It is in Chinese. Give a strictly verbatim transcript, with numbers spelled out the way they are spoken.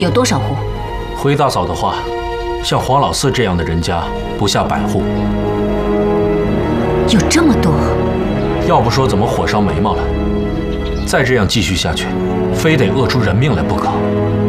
有多少户？ 回大嫂的话，像黄老四这样的人家不下百户。 有这么多？ 要不说怎么火烧眉毛了？再这样继续下去，非得饿出人命来不可。